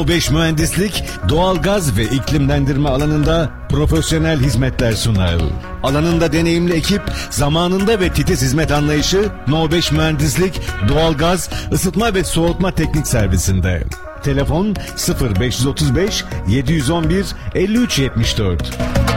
No 5 Mühendislik, doğalgaz ve iklimlendirme alanında profesyonel hizmetler sunar. Alanında deneyimli ekip, zamanında ve titiz hizmet anlayışı No 5 Mühendislik, doğalgaz, ısıtma ve soğutma teknik servisinde. Telefon 0535 711 5374.